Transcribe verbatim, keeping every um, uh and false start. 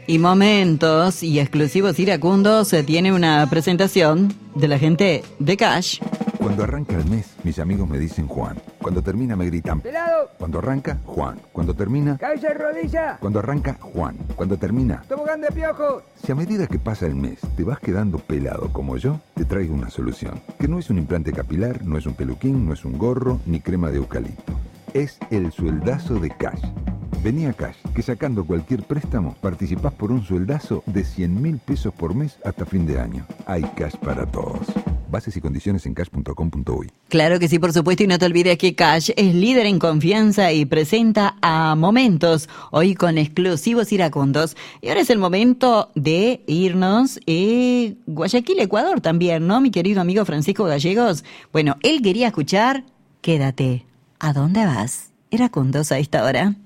Y Momentos y Exclusivos Iracundos se tiene una presentación de la gente de Cash. Cuando arranca el mes, mis amigos me dicen Juan. Cuando termina me gritan ¡Pelado! Cuando arranca, Juan. Cuando termina... ¡Cabeza de rodilla! Cuando arranca, Juan. Cuando termina... ¡Tobogán de piojo! Si a medida que pasa el mes te vas quedando pelado como yo, te traigo una solución. Que no es un implante capilar, no es un peluquín, no es un gorro, ni crema de eucalipto. Es el sueldazo de Cash. Vení a Cash, que sacando cualquier préstamo, participás por un sueldazo de cien mil pesos por mes hasta fin de año. Hay Cash para todos. Bases y condiciones en cash punto com punto uy. Claro que sí, por supuesto, y no te olvides que Cash es líder en confianza y presenta a Momentos, hoy con Exclusivos Iracundos. Y ahora es el momento de irnos a Guayaquil, Ecuador también, ¿no, mi querido amigo Francisco Gallegos? Bueno, él quería escuchar Quédate. ¿A dónde vas? Iracundos a esta hora.